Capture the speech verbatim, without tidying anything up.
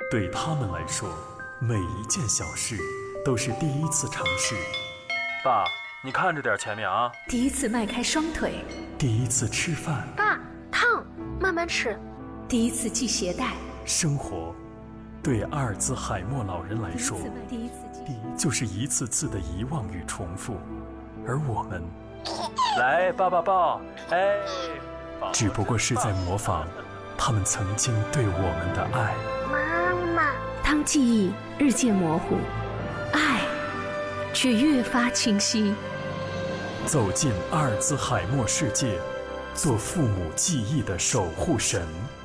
对他们来说，每一件小事都是第一次尝试。 爸，你看着点前面啊！ 第一次迈开双腿， 第一次吃饭。 爸，烫，慢慢吃。 第一次系鞋带。 生活，对阿尔兹海默老人来说， 第一次第一次就是一次次的遗忘与重复，而我们， 来抱抱抱，哎， 只不过是在模仿他们曾经对我们的爱。 妈妈， 当记忆日渐模糊，爱却越发清晰。 走进阿尔兹海默世界，做父母记忆的守护神。